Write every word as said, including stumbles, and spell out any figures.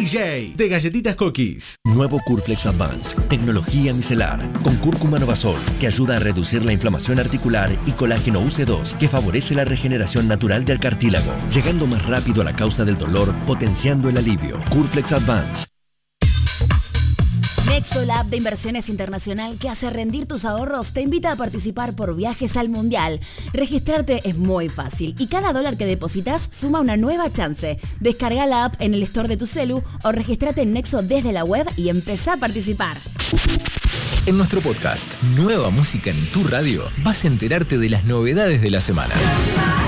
J de Galletitas Cookies. Nuevo Curflex Advance, tecnología micelar, con cúrcuma Novasol, que ayuda a reducir la inflamación articular, y colágeno U C dos, que favorece la regeneración natural del cartílago, llegando más rápido a la causa del dolor, potenciando el alivio. Curflex Advance. Nexo Lab de Inversiones Internacional, que hace rendir tus ahorros, te invita a participar por viajes al Mundial. Registrarte es muy fácil y cada dólar que depositas suma una nueva chance. Descarga la app en el store de tu celu o registrate en Nexo desde la web y empezá a participar. En nuestro podcast Nueva Música en tu Radio vas a enterarte de las novedades de la semana.